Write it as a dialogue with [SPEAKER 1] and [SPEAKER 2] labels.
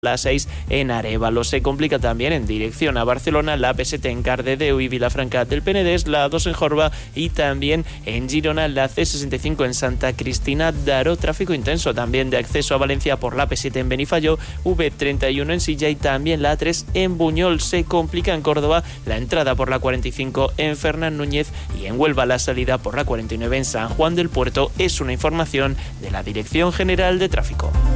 [SPEAKER 1] las 6 en Arévalo. Se complica también en dirección a Barcelona la AP7 en Cardedeu y Vilafranca del Penedès, la A2 en Jorba y también en Girona la C65 en Santa Cristina d'Aro. Tráfico intenso también de acceso a Valencia por la AP7 en Benifayó, V31 en Silla y también la A3 en Buñol. Se complica en Córdoba la entrada por la 45 en Fernán Núñez y en Huelva la salida por la 49 en San Juan del Puerto. Es una información de la Dirección General de Tráfico.